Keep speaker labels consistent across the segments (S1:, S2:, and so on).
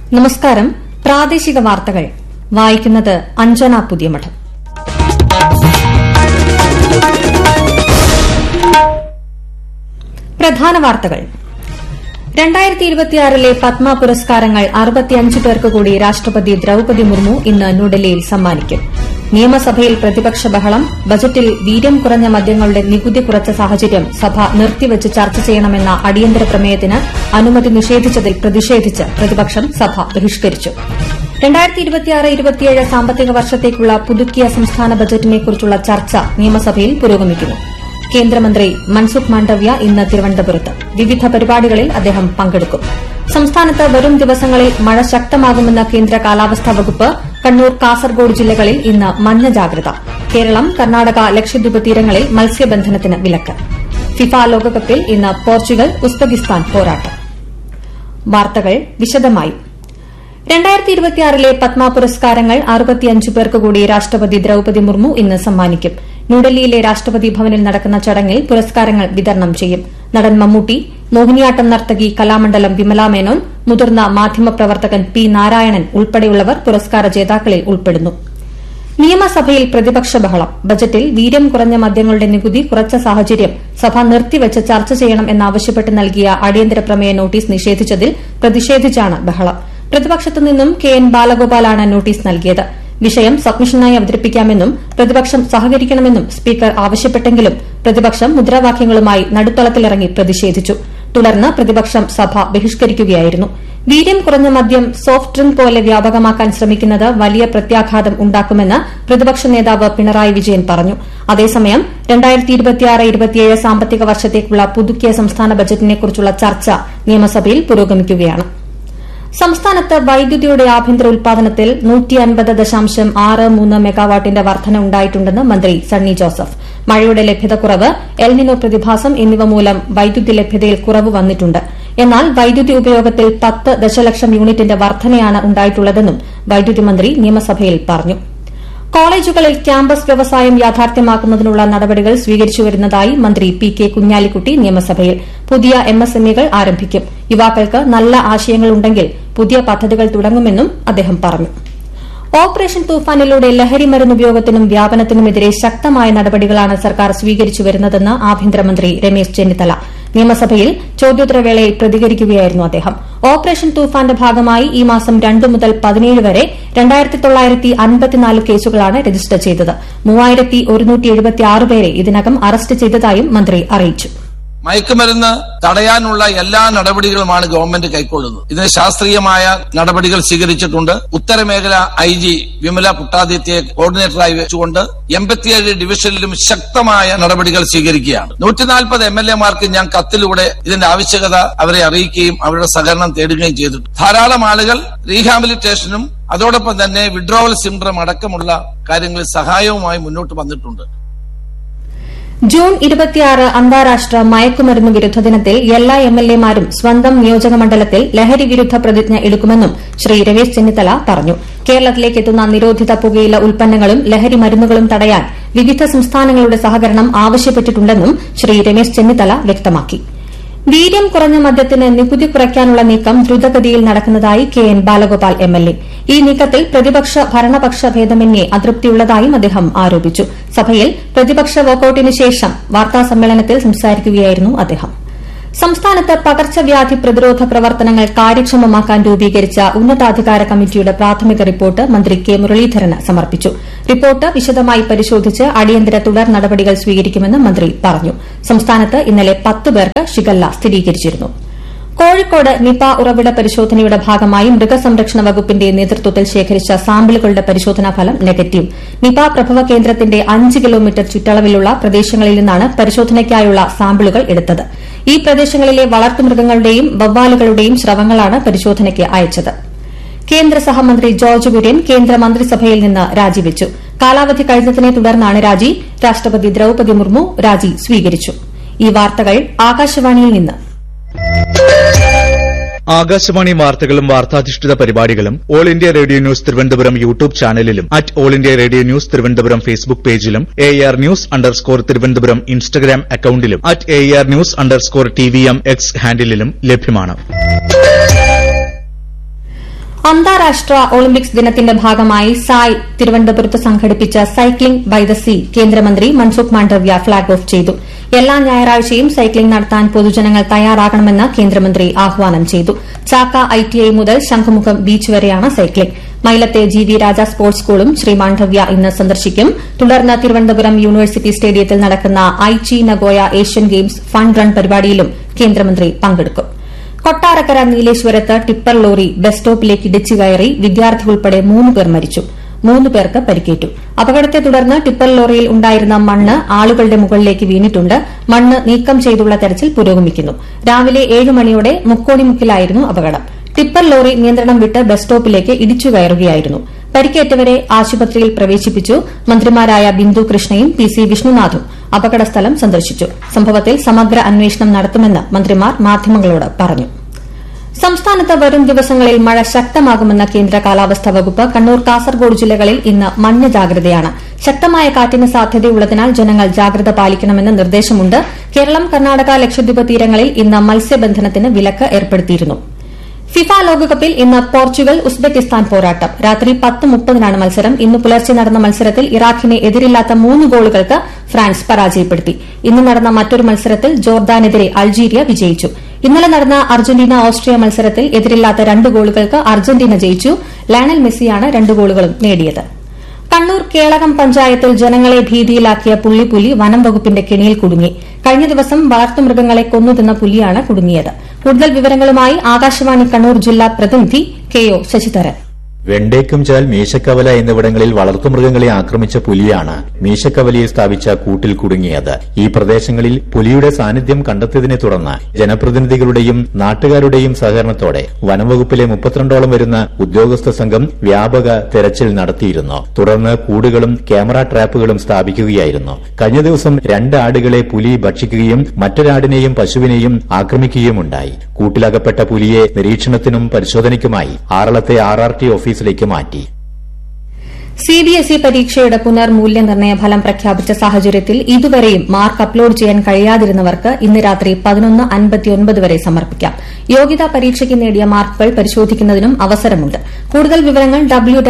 S1: നമസ്കാരം. പ്രാദേശിക വാർത്തകൾ വായിക്കുന്നത് അഞ്ജന പുതിയമഠം. പ്രധാന വാർത്തകൾ. 2026 പത്മ പുരസ്കാരങ്ങൾ 65 പേർക്ക് കൂടി രാഷ്ട്രപതി ദ്രൌപദി മുർമു ഇന്ന് ന്യൂഡൽഹിയിൽ സമ്മാനിക്കും. നിയമസഭയിൽ പ്രതിപക്ഷ ബഹളം. ബജറ്റിൽ വീര്യം കുറഞ്ഞ മദ്യങ്ങളുടെ നികുതി കുറച്ച സാഹചര്യം സഭ നിർത്തിവച്ച് ചർച്ച ചെയ്യണമെന്ന അടിയന്തര പ്രമേയത്തിന് അനുമതി നിഷേധിച്ചതിൽ പ്രതിഷേധിച്ച് പ്രതിപക്ഷം സഭ ബഹിഷ്കരിച്ചു. 2026-27 സാമ്പത്തിക വർഷത്തേക്കുള്ള പുതുക്കിയ സംസ്ഥാന ബജറ്റിനെക്കുറിച്ചുള്ള ചർച്ച നിയമസഭയിൽ പുരോഗമിക്കുന്നു. കേന്ദ്രമന്ത്രി മൻസുഖ് മാണ്ഡവ്യ ഇന്ന് തിരുവനന്തപുരത്ത്. വിവിധ പരിപാടികളിൽ അദ്ദേഹം പങ്കെടുക്കും. സംസ്ഥാനത്ത് വരും ദിവസങ്ങളിൽ മഴ ശക്തമാകുമെന്ന കേന്ദ്ര കാലാവസ്ഥാ വകുപ്പ്. കണ്ണൂർ, കാസർഗോഡ് ജില്ലകളിൽ ഇന്ന് മഞ്ഞ ജാഗ്രത. കേരളം, കർണാടക, ലക്ഷദ്വീപ് തീരങ്ങളിൽ മത്സ്യബന്ധനത്തിന് വിലക്ക്. ഫിഫ ലോകകപ്പിൽ ഇന്ന് പോർച്ചുഗൽ, ഉസ്ബെക്കിസ്ഥാൻ പോരാട്ടം. വാർത്തകൾ വിശദമായി. 2026 പത്മ പുരസ്കാരങ്ങൾ 65 പേർക്ക് കൂടി രാഷ്ട്രപതി ദ്രൌപദി മുർമു ഇന്ന് സമ്മാനിക്കും. ന്യൂഡൽഹിയിലെ രാഷ്ട്രപതി ഭവനിൽ നടക്കുന്ന ചടങ്ങിൽ പുരസ്കാരങ്ങൾ വിതരണം ചെയ്യും. നടൻ മമ്മൂട്ടി, മോഹിനിയാട്ടം നർത്തകി കലാമണ്ഡലം വിമല മേനോൻ, മുതിർന്ന മാധ്യമപ്രവർത്തകൻ പി നാരായണൻ ഉൾപ്പെടെയുള്ളവർ പുരസ്കാര ജേതാക്കളിൽ ഉൾപ്പെടുന്നു. നിയമസഭയിൽ പ്രതിപക്ഷ ബഹളം. ബജറ്റിൽ വീര്യം കുറഞ്ഞ മദ്യങ്ങളുടെ നികുതി കുറച്ച സാഹചര്യം സഭ നിർത്തിവച്ച് ചർച്ച ചെയ്യണം എന്നാവശ്യപ്പെട്ട് നൽകിയ അടിയന്തര പ്രമേയ നോട്ടീസ് നിഷേധിച്ചതിൽ പ്രതിഷേധിച്ചാണ് ബഹളം. പ്രതിപക്ഷത്തു നിന്നും കെ എൻ ബാലഗോപാലാണ് നോട്ടീസ് നൽകിയത്. വിഷയം സബ്മിഷനായി അവതരിപ്പിക്കാമെന്നും പ്രതിപക്ഷം സഹകരിക്കണമെന്നും സ്പീക്കർ ആവശ്യപ്പെട്ടെങ്കിലും പ്രതിപക്ഷം മുദ്രാവാക്യങ്ങളുമായി നടുത്തളത്തിലിറങ്ങി പ്രതിഷേധിച്ചു. തുടർന്ന് പ്രതിപക്ഷം സഭ ബഹിഷ്കരിക്കുകയായിരുന്നു. വീര്യം കുറഞ്ഞ മദ്യം സോഫ്റ്റ് ഡ്രിങ്ക് പോലെ വ്യാപകമാക്കാൻ ശ്രമിക്കുന്നത് വലിയ പ്രത്യാഘാതം ഉണ്ടാക്കുമെന്ന് പ്രതിപക്ഷ നേതാവ് പിണറായി വിജയൻ പറഞ്ഞു. അതേസമയം 2026-27 സാമ്പത്തിക വർഷത്തേക്കുള്ള പുതുക്കിയ സംസ്ഥാന ബജറ്റിനെക്കുറിച്ചുള്ള ചർച്ച നിയമസഭയിൽ പുരോഗമിക്കുകയാണ്. സംസ്ഥാനത്ത് വൈദ്യുതിയുടെ ആഭ്യന്തര ഉൽപാദനത്തിൽ 150.63 മെഗാവാട്ടിന്റെ വർധന ഉണ്ടായിട്ടുണ്ടെന്ന് മന്ത്രി സണ്ണി ജോസഫ്. മഴയുടെ ലഭ്യതക്കുറവ്, എൽനിനോ പ്രതിഭാസം എന്നിവ മൂലം വൈദ്യുതി ലഭ്യതയിൽ കുറവ് വന്നിട്ടുണ്ട്. എന്നാൽ വൈദ്യുതി ഉപയോഗത്തിൽ 10 ദശലക്ഷം യൂണിറ്റിന്റെ വർധനയാണ് ഉണ്ടായിട്ടുള്ളതെന്നും വൈദ്യുതി മന്ത്രി നിയമസഭയിൽ പറഞ്ഞു. കോളേജുകളിൽ ക്യാമ്പസ് വ്യവസായം യാഥാർത്ഥ്യമാക്കുന്നതിനുള്ള നടപടികൾ സ്വീകരിച്ചുവരുന്നതായി മന്ത്രി പി കെ കുഞ്ഞാലിക്കുട്ടി നിയമസഭയിൽ. പുതിയ MSMEകൾ ആരംഭിക്കും. യുവാക്കൾക്ക് നല്ല ആശയങ്ങളുണ്ടെങ്കിൽ പുതിയ പദ്ധതികൾ തുടങ്ങുമെന്നും അദ്ദേഹം പറഞ്ഞു. ഓപ്പറേഷൻ തൂഫാനിലൂടെ ലഹരി മരുന്ന് ഉപയോഗത്തിനും വ്യാപനത്തിനുമെതിരെ ശക്തമായ നടപടികളാണ് സർക്കാർ സ്വീകരിച്ചുവരുന്നതെന്ന് ആഭ്യന്തരമന്ത്രി രമേശ് ചെന്നിത്തല. നിയമസഭയിൽ ചോദ്യോത്തരവേളയിൽ പ്രതികരിക്കുകയായിരുന്നു അദ്ദേഹം. ഓപ്പറേഷൻ തൂഫാന്റെ ഭാഗമായി ഈ മാസം 2 മുതൽ 17 വരെ 2954 കേസുകളാണ് രജിസ്റ്റർ ചെയ്തത്. 3176 പേരെ ഇതിനകം അറസ്റ്റ് ചെയ്തതായും മന്ത്രി അറിയിച്ചു.
S2: മയക്കുമരുന്ന് തടയാനുള്ള എല്ലാ നടപടികളുമാണ് ഗവൺമെന്റ് കൈക്കൊള്ളുന്നത്. ഇതിന് ശാസ്ത്രീയമായ നടപടികൾ സ്വീകരിച്ചിട്ടുണ്ട്. ഉത്തരമേഖല IG വിമല പുട്ടാദിത്യയെ കോർഡിനേറ്ററായി വെച്ചുകൊണ്ട് 87 ഡിവിഷനിലും ശക്തമായ നടപടികൾ സ്വീകരിക്കുകയാണ്. 140 MLAമാർക്ക് ഞാൻ കത്തിലൂടെ ഇതിന്റെ ആവശ്യകത അവരെ അറിയിക്കുകയും അവരുടെ സഹകരണം തേടുകയും ചെയ്തിട്ടുണ്ട്. ധാരാളം ആളുകൾ റീഹാബിലിറ്റേഷനും അതോടൊപ്പം തന്നെ വിഡ്രോവൽ സിൻഡ്രം അടക്കമുള്ള കാര്യങ്ങളിൽ സഹായവുമായി മുന്നോട്ട് വന്നിട്ടുണ്ട്.
S1: ജൂൺ 26 അന്താരാഷ്ട്ര മയക്കുമരുന്ന് വിരുദ്ധ ദിനത്തിൽ എല്ലാ MLAമാരും സ്വന്തം നിയോജകമണ്ഡലത്തിൽ ലഹരി വിരുദ്ധ പ്രതിജ്ഞ എടുക്കുമെന്നും ശ്രീ രമേശ് ചെന്നിത്തല പറഞ്ഞു. കേരളത്തിലേക്കെത്തുന്ന നിരോധിത പുകയില ഉൽപ്പന്നങ്ങളും ലഹരി മരുന്നുകളും തടയാൻ വിവിധ സംസ്ഥാനങ്ങളുടെ സഹകരണം ആവശ്യപ്പെട്ടിട്ടുണ്ടെന്നും ശ്രീ രമേശ് ചെന്നിത്തല വ്യക്തമാക്കി. വീര്യം കുറഞ്ഞ മദ്യത്തിന് നികുതി കുറയ്ക്കാനുള്ള നീക്കം ദ്രുതഗതിയിൽ നടക്കുന്നതായി കെ എൻ ബാലഗോപാൽ MLA. ഈ നീക്കത്തിൽ പ്രതിപക്ഷ ഭരണപക്ഷ ഭേദമന്യേ അതൃപ്തിയുള്ളതായും അദ്ദേഹം ആരോപിച്ചു. സഭയിൽ പ്രതിപക്ഷ വാക്കൌട്ടിന് ശേഷം വാർത്താസമ്മേളനത്തിൽ സംസാരിക്കുകയായിരുന്നു അദ്ദേഹം. സംസ്ഥാനത്ത് പകർച്ചവ്യാധി പ്രതിരോധ പ്രവർത്തനങ്ങൾ കാര്യക്ഷമമാക്കാൻ രൂപീകരിച്ച ഉന്നതാധികാര കമ്മിറ്റിയുടെ പ്രാഥമിക റിപ്പോർട്ട് മന്ത്രി കെ മുരളീധരന് സമർപ്പിച്ചു. റിപ്പോർട്ട് വിശദമായി പരിശോധിച്ച് അടിയന്തര തുടർ നടപടികൾ സ്വീകരിക്കുമെന്ന് മന്ത്രി പറഞ്ഞു. സംസ്ഥാനത്ത് ഇന്നലെ 10 പേർക്ക് ഷിഗല്ല സ്ഥിരീകരിച്ചിരുന്നു. കോഴിക്കോട് നിപ ഉറവിട പരിശോധനയുടെ ഭാഗമായി മൃഗസംരക്ഷണ വകുപ്പിന്റെ നേതൃത്വത്തിൽ ശേഖരിച്ച സാമ്പിളുകളുടെ പരിശോധനാ ഫലം നെഗറ്റീവ്. നിപ പ്രഭവ കേന്ദ്രത്തിന്റെ 5 കിലോമീറ്റർ ചുറ്റളവിലുള്ള പ്രദേശങ്ങളിൽ നിന്നാണ് പരിശോധനയ്ക്കായുള്ള സാമ്പിളുകൾ എടുത്തത്. ഈ പ്രദേശങ്ങളിലെ വളർത്തുമൃഗങ്ങളുടെയും വവ്വാലുകളുടെയും സ്രവങ്ങളാണ് പരിശോധനയ്ക്ക് അയച്ചത്. കേന്ദ്ര സഹമന്ത്രി ജോർജ് കുര്യൻ കേന്ദ്രമന്ത്രിസഭയിൽ നിന്ന് രാജിവെച്ചു. കാലാവധി കഴിഞ്ഞതിനെ തുടർന്നാണ് രാജി. രാഷ്ട്രപതി ദ്രൌപദി മുർമു രാജി സ്വീകരിച്ചു. ഈ വാർത്തകൾ ആകാശവാണിയിൽ നിന്ന്.
S3: ആകാശവാണി വാർത്തകളും വാർത്താധിഷ്ഠിത പരിപാടികളും all India radio news Thiruvananthapuram YouTube ചാനലിലും all India radio news Thiruvananthapuram Facebook പേജിലും AR News_ തിരുവനന്തപുരം ഇൻസ്റ്റഗ്രാം അക്കൌണ്ടിലും AR News_TVM X ഹാൻഡിലും ലഭ്യമാണ്.
S1: അന്താരാഷ്ട്ര ഒളിമ്പിക്സ് ദിനത്തിന്റെ ഭാഗമായി സായ് തിരുവനന്തപുരത്ത് സംഘടിപ്പിച്ച സൈക്ലിംഗ് ബൈ ദ സീ കേന്ദ്രമന്ത്രി മൻസുഖ് മാണ്ഡവ്യ ഫ്ളാഗ് ഓഫ് ചെയ്തു. എല്ലാ ഞായറാഴ്ചയും സൈക്ലിംഗ് നടത്താൻ പൊതുജനങ്ങൾ തയ്യാറാകണമെന്ന് കേന്ദ്രമന്ത്രി ആഹ്വാനം ചെയ്തു. ചാക്ക ITI മുതൽ ശംഖുമുഖം ബീച്ച് വരെയാണ് സൈക്ലിംഗ്. മൈലത്തെ GV രാജ സ്പോർട്സ് സ്കൂളും ശ്രീ മാണ്ഡവ്യ ഇന്ന് സന്ദർശിക്കും. തുടർന്ന് തിരുവനന്തപുരം യൂണിവേഴ്സിറ്റി സ്റ്റേഡിയത്തിൽ നടക്കുന്ന Aichi Nagoya Asian games fun run പരിപാടിയിലും കേന്ദ്രമന്ത്രി പങ്കെടുക്കും. കൊട്ടാരക്കര നീലേശ്വരത്ത് ടിപ്പർ ലോറി ബസ് സ്റ്റോപ്പിലേക്ക് ഇടിച്ചു കയറി വിദ്യാർത്ഥി ഉൾപ്പെടെ 3 പേർ മരിച്ചു. 3 പേർക്ക് പരിക്കേറ്റു. അപകടത്തെ തുടർന്ന് ടിപ്പർ ലോറിയിൽ ഉണ്ടായിരുന്ന മണ്ണ് ആളുകളുടെ മുകളിലേക്ക് വീണിട്ടുണ്ട്. മണ്ണ് നീക്കം ചെയ്തുള്ള തെരച്ചിൽ പുരോഗമിക്കുന്നു. രാവിലെ 7 മണിയോടെ മുക്കോണിമുക്കിലായിരുന്നു അപകടം. ടിപ്പർ ലോറി നിയന്ത്രണം വിട്ട് ബസ് സ്റ്റോപ്പിലേക്ക് ഇടിച്ചു കയറുകയായിരുന്നു. പരിക്കേറ്റവരെ ആശുപത്രിയിൽ പ്രവേശിപ്പിച്ചു. മന്ത്രിമാരായ ബിന്ദു കൃഷ്ണയും PC വിഷ്ണുനാഥും അപകടസ്ഥലം സന്ദർശിച്ചു. സംഭവത്തിൽ സമഗ്ര അന്വേഷണം നടത്തുമെന്ന് മന്ത്രിമാർ മാധ്യമങ്ങളോട് പറഞ്ഞു. സംസ്ഥാനത്ത് വരും ദിവസങ്ങളിൽ മഴ ശക്തമാകുമെന്ന കേന്ദ്ര കാലാവസ്ഥാ വകുപ്പ്. കണ്ണൂർ, കാസർഗോഡ് ജില്ലകളിൽ ഇന്ന് മഞ്ഞ ജാഗ്രതയാണ്. ശക്തമായ കാറ്റിന് സാധ്യതയുള്ളതിനാൽ ജനങ്ങൾ ജാഗ്രത പാലിക്കണമെന്ന് നിർദ്ദേശമുണ്ട്. കേരളം, കർണാടക, ലക്ഷദ്വീപ് തീരങ്ങളിൽ ഇന്ന് മത്സ്യബന്ധനത്തിന് വിലക്ക് ഏർപ്പെടുത്തിയിരുന്നു. ഫിഫ ലോകകപ്പിൽ ഇന്ന് പോർച്ചുഗൽ ഉസ്ബെക്കിസ്ഥാൻ പോരാട്ടം. രാത്രി 10:30-നാണ് മത്സരം. ഇന്ന് പുലർച്ചെ നടന്ന മത്സരത്തിൽ ഇറാഖിനെ എതിരില്ലാത്ത 3 ഗോളുകൾക്ക് ഫ്രാൻസ് പരാജയപ്പെടുത്തി. ഇന്ന് നടന്ന മറ്റൊരു മത്സരത്തിൽ ജോർദാനെതിരെ അൾജീരിയ വിജയിച്ചു. ഇന്നലെ നടന്ന അർജന്റീന ഓസ്ട്രിയ മത്സരത്തിൽ എതിരില്ലാത്ത 2 ഗോളുകൾക്ക് അർജന്റീന ജയിച്ചു. ലയണൽ മെസ്സിയാണ് 2 ഗോളുകളും നേടിയത്. കണ്ണൂർ കേളകം പഞ്ചായത്തിൽ ജനങ്ങളെ ഭീതിയിലാക്കിയ പുള്ളിപ്പുലി വനം വകുപ്പിന്റെ കെണിയിൽ കുടുങ്ങി. കഴിഞ്ഞ ദിവസം വളർത്തുമൃഗങ്ങളെ കൊന്നുതിന്ന പുലിയാണ് കുടുങ്ങിയത്. കൂടുതൽ വിവരങ്ങളുമായി ആകാശവാണി കണ്ണൂർ ജില്ലാ പ്രതിനിധി KO ശശിധരൻ.
S4: വെണ്ടേക്കുംചാൽ, മീശക്കവല എന്നിവിടങ്ങളിൽ വളർത്തുമൃഗങ്ങളെ ആക്രമിച്ച പുലിയാണ് മീശക്കവലയിൽ സ്ഥാപിച്ച കൂട്ടിൽ കുടുങ്ങിയത്. ഈ പ്രദേശങ്ങളിൽ പുലിയുടെ സാന്നിധ്യം കണ്ടെത്തിയതിനെ തുടർന്ന് ജനപ്രതിനിധികളുടെയും നാട്ടുകാരുടെയും സഹകരണത്തോടെ വനംവകുപ്പിലെ 32ഓളം വരുന്ന ഉദ്യോഗസ്ഥ സംഘം വ്യാപക തെരച്ചിൽ നടത്തിയിരുന്നു. തുടർന്ന് കൂടുകളും ക്യാമറ ട്രാപ്പുകളും സ്ഥാപിക്കുകയായിരുന്നു. കഴിഞ്ഞ ദിവസം 2 ആടുകളെ പുലി ഭക്ഷിക്കുകയും മറ്റൊരാടിനെയും പശുവിനെയും ആക്രമിക്കുകയുമുണ്ടായി. കൂട്ടിലകപ്പെട്ട പുലിയെ നിരീക്ഷണത്തിനും പരിശോധനയ്ക്കുമായി ആറളത്തെ RRT ഓഫീസിലേക്ക് മാറ്റി.
S1: CBSE പരീക്ഷയുടെ പുനർമൂല്യനിർണ്ണയ ഫലം പ്രഖ്യാപിച്ച സാഹചര്യത്തിൽ ഇതുവരെയും മാർക്ക് അപ്ലോഡ് ചെയ്യാൻ കഴിയാതിരുന്നവർക്ക് ഇന്ന് രാത്രി 11:59 വരെ സമർപ്പിക്കാം. യോഗ്യതാ പരീക്ഷയ്ക്ക് നേടിയ മാർക്കുകൾ പരിശോധിക്കുന്നതിനും അവസരമുണ്ട്. കൂടുതൽ വിവരങ്ങൾ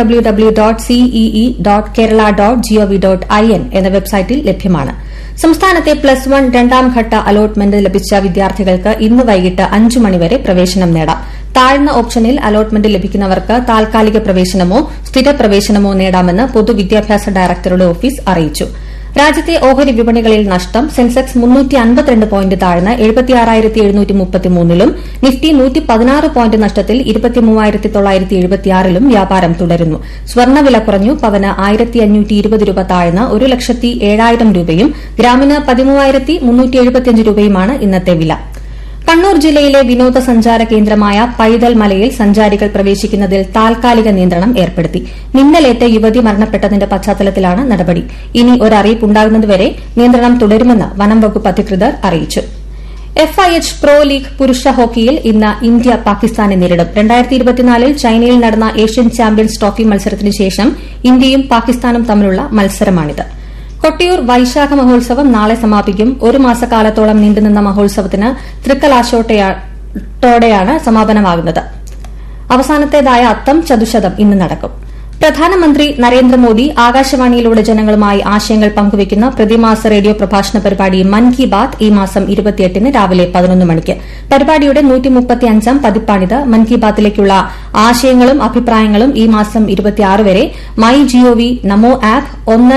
S1: www.cee.kerala.gov.in എന്ന വെബ്സൈറ്റിൽ ലഭ്യമാണ്. സംസ്ഥാനത്തെ +1 രണ്ടാംഘട്ട അലോട്ട്മെന്റ് ലഭിച്ച വിദ്യാർത്ഥികൾക്ക് ഇന്ന് വൈകിട്ട് 5 മണിവരെ പ്രവേശനം നേടാം. താഴ്ന്ന ഓപ്ഷനിൽ അലോട്ട്മെന്റ് ലഭിക്കുന്നവർക്ക് താൽക്കാലിക പ്രവേശനമോ സ്ഥിര പ്രവേശനമോ നേടാമെന്ന് പൊതുവിദ്യാഭ്യാസ ഡയറക്ടറുടെ ഓഫീസ് അറിയിച്ചു. രാജ്യത്തെ ഓഹരി വിപണികളിൽ നഷ്ടം. സെൻസെക്സ് 352 പോയിന്റ് താഴ്ന്ന് 76,733-ലും നിഫ്റ്റി 116 പോയിന്റ് നഷ്ടത്തിൽ 23,976-ലും വ്യാപാരം തുടരുന്നു. സ്വർണ്ണവില കുറഞ്ഞു. പവന് 1,520 രൂപ താഴ്ന്ന് 1,07,000 രൂപയും ഗ്രാമിന് 13,375 രൂപയുമാണ് ഇന്നത്തെ വില. കണ്ണൂർ ജില്ലയിലെ വിനോദസഞ്ചാര കേന്ദ്രമായ പൈതൽ മലയിൽ സഞ്ചാരികൾ പ്രവേശിക്കുന്നതിൽ താൽക്കാലിക നിയന്ത്രണം ഏർപ്പെടുത്തി. മിന്നലേറ്റ് യുവതി മരണപ്പെട്ടതിന്റെ പശ്ചാത്തലത്തിലാണ് നടപടി. ഇനി ഒരറിയിപ്പുണ്ടാകുന്നതുവരെ നിയന്ത്രണം തുടരുമെന്ന് വനം വകുപ്പ് അധികൃതർ അറിയിച്ചു. FIH പ്രോ ലീഗ് പുരുഷ ഹോക്കിയിൽ ഇന്ന് ഇന്ത്യ പാകിസ്ഥാനെ നേരിടും. 2024-ൽ ചൈനയിൽ നടന്ന ഏഷ്യൻ ചാമ്പ്യൻസ് ട്രോഫി മത്സരത്തിനു ശേഷം ഇന്ത്യയും പാകിസ്ഥാനും തമ്മിലുള്ള മത്സരമാണിത്. കൊട്ടിയൂർ വൈശാഖ മഹോത്സവം നാളെ സമാപിക്കും. 1 മാസക്കാലത്തോളം നീണ്ടുനിന്ന മഹോത്സവത്തിന് തൃക്കലാശോട്ടോടെയാണ് സമാപനമാകുന്നത്. അവസാനത്തേതായ അത്തം ചതുശതം ഇന്ന് നടക്കും. പ്രധാനമന്ത്രി നരേന്ദ്രമോദി ആകാശവാണിയിലൂടെ ജനങ്ങളുമായി ആശയങ്ങൾ പങ്കുവയ്ക്കുന്ന പ്രതിമാസ റേഡിയോ പ്രഭാഷണ പരിപാടി മൻ കി ബാത് ഈ മാസം 28-ന് രാവിലെ 11 മണിക്ക്. പരിപാടിയുടെ 135-ാം പതിപ്പാണിത്. മൻ കി ബാത്തിലേക്കുള്ള ആശയങ്ങളും അഭിപ്രായങ്ങളും ഈ മാസം 26 വരെ MyGov, നമോ ആപ്പ്,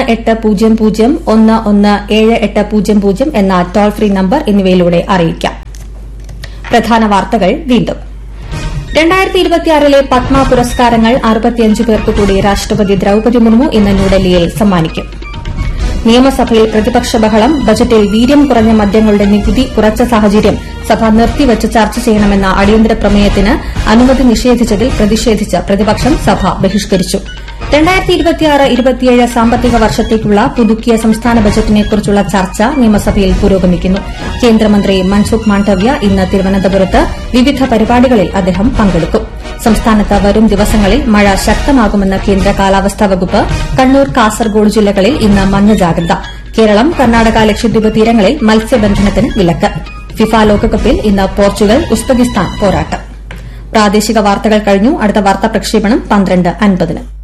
S1: 1800117800 എന്ന ടോൾ ഫ്രീ നമ്പർ എന്നിവയിലൂടെ അറിയിക്കാം. പ്രധാന വാർത്തകൾ വീണ്ടും. 2026-ലെ പത്മ പുരസ്കാരങ്ങൾ 65 പേർക്ക് കൂടി രാഷ്ട്രപതി ദ്രൌപദി മുർമു ഇന്ന് ന്യൂഡൽഹിയിൽ സമ്മാനിക്കും. നിയമസഭയിൽ പ്രതിപക്ഷ ബഹളം. ബജറ്റിൽ വീര്യം കുറഞ്ഞ മദ്യങ്ങളുടെ നികുതി കുറച്ച സാഹചര്യം സഭ നിർത്തിവച്ച് ചർച്ച ചെയ്യണമെന്ന അടിയന്തര പ്രമേയത്തിന് അനുമതി നിഷേധിച്ചതിൽ പ്രതിഷേധിച്ച് പ്രതിപക്ഷം സഭ ബഹിഷ്കരിച്ചു. 2026-27 സാമ്പത്തിക വർഷത്തേക്കുള്ള പുതുക്കിയ സംസ്ഥാന ബജറ്റിനെക്കുറിച്ചുള്ള ചർച്ച നിയമസഭയിൽ പുരോഗമിക്കുന്നു. കേന്ദ്രമന്ത്രി മൻസുഖ് മാണ്ഡവ്യ ഇന്ന് തിരുവനന്തപുരത്ത്. വിവിധ പരിപാടികളിൽ അദ്ദേഹം പങ്കെടുക്കും. സംസ്ഥാനത്ത് വരും ദിവസങ്ങളിൽ മഴ ശക്തമാകുമെന്ന് കേന്ദ്ര കാലാവസ്ഥാ വകുപ്പ്. കണ്ണൂർ, കാസർഗോഡ് ജില്ലകളിൽ ഇന്ന് മഞ്ഞ ജാഗ്രത. കേരളം, കർണാടക, ലക്ഷദ്വീപ് തീരങ്ങളിൽ മത്സ്യബന്ധനത്തിന് വിലക്ക്. ഫിഫ ലോകകപ്പിൽ ഇന്ന് പോർച്ചുഗൽ ഉസ്ബെക്കിസ്ഥാൻ പോരാട്ടം. പ്രാദേശിക വാർത്തകൾ കഴിഞ്ഞു. അടുത്ത വാർത്താ പ്രക്ഷേപണം 12:50.